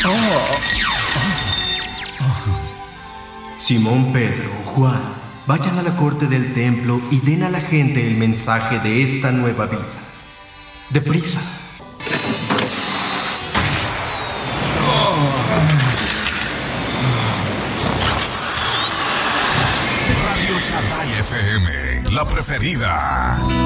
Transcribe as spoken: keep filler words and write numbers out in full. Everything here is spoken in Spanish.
Simón, Pedro, Juan, vayan a la corte del templo y den a la gente el mensaje de esta nueva vida. ¡Deprisa! Radio Shaddai F M, la preferida.